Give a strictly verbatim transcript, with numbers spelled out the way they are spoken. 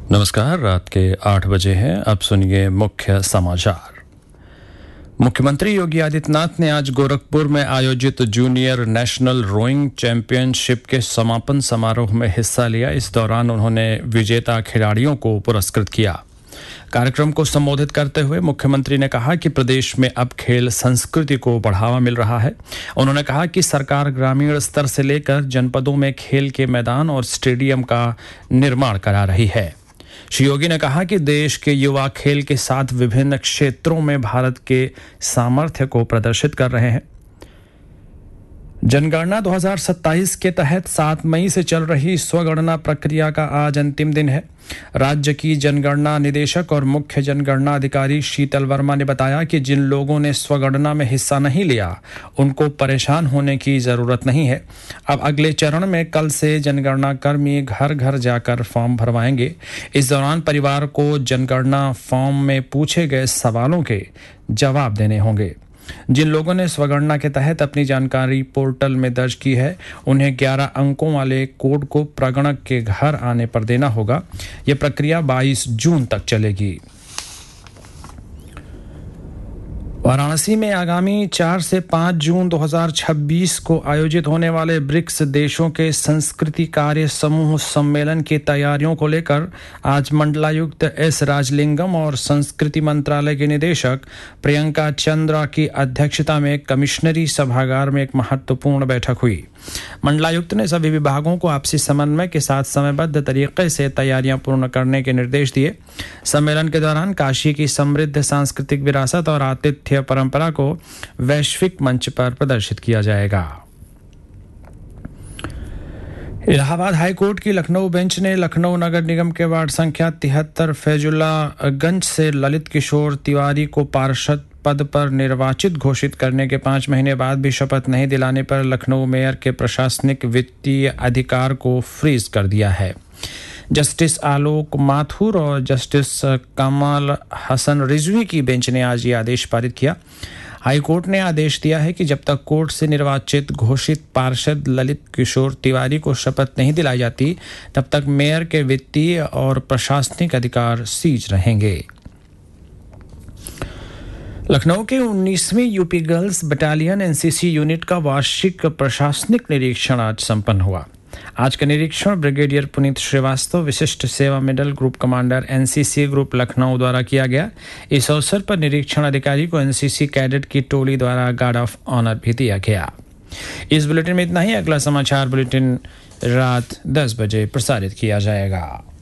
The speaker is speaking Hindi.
नमस्कार। रात के आठ बजे हैं। अब सुनिए मुख्य समाचार। मुख्यमंत्री योगी आदित्यनाथ ने आज गोरखपुर में आयोजित जूनियर नेशनल रोइंग चैंपियनशिप के समापन समारोह में हिस्सा लिया। इस दौरान उन्होंने विजेता खिलाड़ियों को पुरस्कृत किया। कार्यक्रम को संबोधित करते हुए मुख्यमंत्री ने कहा कि प्रदेश में अब खेल संस्कृति को बढ़ावा मिल रहा है। उन्होंने कहा कि सरकार ग्रामीण स्तर से लेकर जनपदों में खेल के मैदान और स्टेडियम का निर्माण करा रही है। श्री योगी ने कहा कि देश के युवा खेल के साथ विभिन्न क्षेत्रों में भारत के सामर्थ्य को प्रदर्शित कर रहे हैं। जनगणना दो हज़ार सत्ताईस के तहत सात मई से चल रही स्वगणना प्रक्रिया का आज अंतिम दिन है। राज्य की जनगणना निदेशक और मुख्य जनगणना अधिकारी शीतल वर्मा ने बताया कि जिन लोगों ने स्वगणना में हिस्सा नहीं लिया उनको परेशान होने की जरूरत नहीं है। अब अगले चरण में कल से जनगणना कर्मी घर घर जाकर फॉर्म भरवाएंगे। इस दौरान परिवार को जनगणना फॉर्म में पूछे गए सवालों के जवाब देने होंगे। जिन लोगों ने स्वगणना के तहत अपनी जानकारी पोर्टल में दर्ज की है उन्हें ग्यारह अंकों वाले कोड को प्रगणक के घर आने पर देना होगा। यह प्रक्रिया बाईस जून तक चलेगी। वाराणसी में आगामी चार से पाँच जून दो हज़ार छब्बीस को आयोजित होने वाले ब्रिक्स देशों के संस्कृति कार्य समूह सम्मेलन की तैयारियों को लेकर आज मंडलायुक्त एस राजलिंगम और संस्कृति मंत्रालय के निदेशक प्रियंका चंद्रा की अध्यक्षता में कमिश्नरी सभागार में एक महत्वपूर्ण बैठक हुई। मंडलायुक्त ने सभी विभागों को आपसी समन्वय के साथ समयबद्ध तरीके से तैयारियां पूर्ण करने के निर्देश दिए। सम्मेलन के दौरान काशी की समृद्ध सांस्कृतिक विरासत और आतिथ्य परंपरा को वैश्विक मंच पर प्रदर्शित किया जाएगा। इलाहाबाद हाईकोर्ट की लखनऊ बेंच ने लखनऊ नगर निगम के वार्ड संख्या तिहत्तर फैजुल्लागंज से ललित किशोर तिवारी को पार्षद पद पर निर्वाचित घोषित करने के पांच महीने बाद भी शपथ नहीं दिलाने पर लखनऊ मेयर के प्रशासनिक वित्तीय अधिकार को फ्रीज कर दिया है। जस्टिस आलोक माथुर और जस्टिस कमाल हसन रिजवी की बेंच ने आज ये आदेश पारित किया। हाईकोर्ट ने आदेश दिया है कि जब तक कोर्ट से निर्वाचित घोषित पार्षद ललित किशोर तिवारी को शपथ नहीं दिलाई जाती तब तक मेयर के वित्तीय और प्रशासनिक अधिकार सीज रहेंगे। लखनऊ के उन्नीसवीं UP girls battalion NCC unit का वार्षिक प्रशासनिक निरीक्षण आज संपन्न हुआ। आज का निरीक्षण ब्रिगेडियर पुनीत श्रीवास्तव विशिष्ट सेवा medal group commander NCC group Lucknow द्वारा किया गया। इस अवसर पर निरीक्षण अधिकारी को एनसीसी कैडेट की टोली द्वारा गार्ड ऑफ ऑनर भी दिया गया। इस बुलेटिन में इतना ही। अगला समाचार बुलेटिन रात दस बजे प्रसारित किया जाएगा।